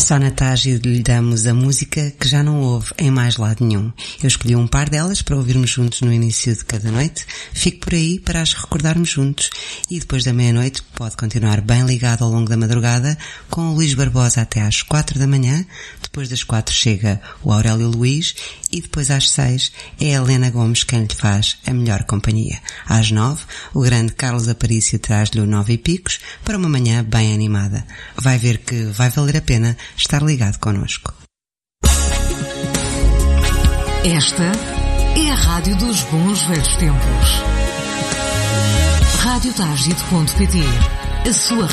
Só na Tágide lhe damos a música que já não houve em mais lado nenhum. Eu escolhi um par delas para ouvirmos juntos no início de cada noite. Fique por aí para as recordarmos juntos e depois da meia-noite pode continuar bem ligado ao longo da madrugada com o Luís Barbosa até às 4 da manhã. Depois das 4 chega o Aurélio Luís e depois às 6 é a Helena Gomes quem lhe faz a melhor companhia. Às 9 o grande Carlos Aparício traz-lhe o 9 e picos para uma manhã bem animada. Vai ver que vai valer a pena estar ligado connosco. Esta é a rádio dos bons velhos tempos. Radiotágide.pt, a sua